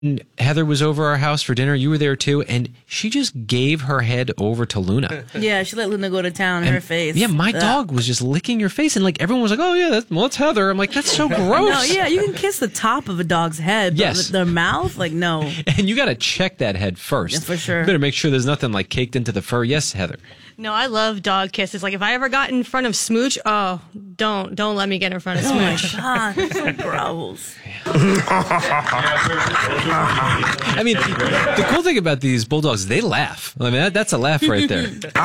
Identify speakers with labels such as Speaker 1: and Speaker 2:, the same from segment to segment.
Speaker 1: Heather was over our house for dinner. You were there too, and she just gave her head over to Luna.
Speaker 2: Yeah, she let Luna go to town in her face.
Speaker 1: Yeah, my dog was just licking your face, and like everyone was like, "Oh yeah, that's Heather." I'm like, "That's so gross."
Speaker 2: No, yeah, you can kiss the top of a dog's head, but
Speaker 1: yes,
Speaker 2: their mouth, like no.
Speaker 1: And you got to check that head first,
Speaker 2: yeah, for sure.
Speaker 1: You better make sure there's nothing like caked into the fur. Yes, Heather.
Speaker 3: No, I love dog kisses. Like if I ever got in front of Smooch, oh, don't let me get in front of Smooch.
Speaker 2: Oh my God, so gross.
Speaker 1: I mean, the cool thing about these bulldogs, they laugh. I mean, that's a laugh right there.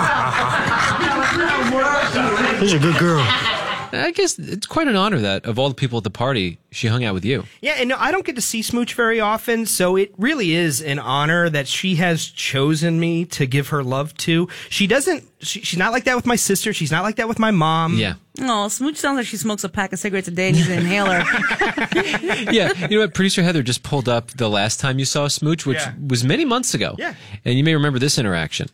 Speaker 4: She's a good girl.
Speaker 1: I guess it's quite an honor that of all the people at the party, she hung out with you.
Speaker 5: Yeah, and no, I don't get to see Smooch very often, so it really is an honor that she has chosen me to give her love to. She's not like that with my sister. She's not like that with my mom.
Speaker 1: Yeah.
Speaker 2: Oh, Smooch sounds like she smokes a pack of cigarettes a day and needs an inhaler.
Speaker 1: Yeah, you know what? Producer Heather just pulled up the last time you saw Smooch, which was many months ago.
Speaker 5: Yeah.
Speaker 1: And you may remember this interaction.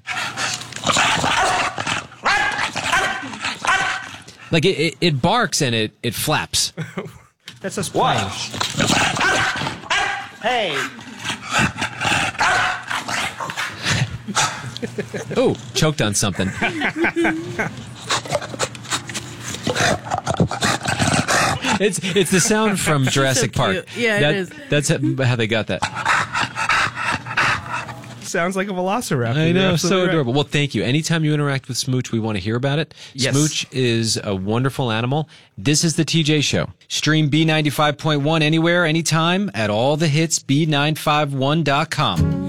Speaker 1: Like it barks and it flaps.
Speaker 5: That's us playing. Hey.
Speaker 1: Oh, choked on something. It's the sound from Jurassic Park.
Speaker 2: Cute. Yeah, it is.
Speaker 1: That's how they got that.
Speaker 5: Sounds like a velociraptor.
Speaker 1: I know, so
Speaker 5: right.
Speaker 1: adorable. Well, thank you. Anytime you interact with Smooch, we want to hear about it.
Speaker 5: Yes.
Speaker 1: Smooch is a wonderful animal. This is the TJ Show.
Speaker 6: Stream B95.1 anywhere, anytime at all the hits B951.com.